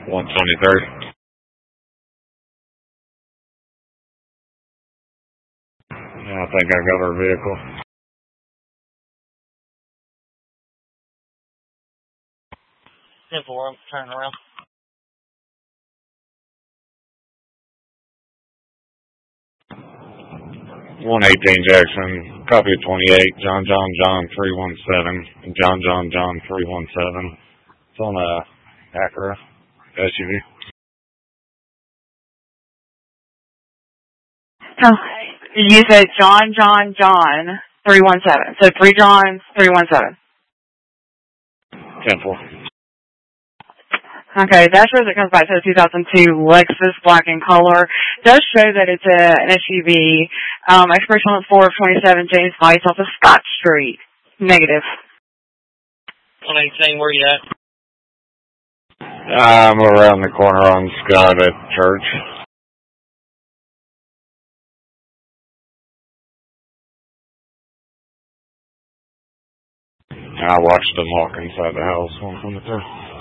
123rd. I think I got our vehicle. 10-4, I'm turning around. 118 Jackson, copy of 28, John 317, John 317. It's on a Acura SUV. Oh, you said John 317. So 3 Johns 317. 10-4. Okay, that shows it comes back to the 2002 Lexus black in color. Does show that it's an SUV. Expiration on 4/27 James Heights off of Scott Street. Negative. 118, where you at? I'm around the corner on Scott at church. I watched them walk inside the house once on the tour.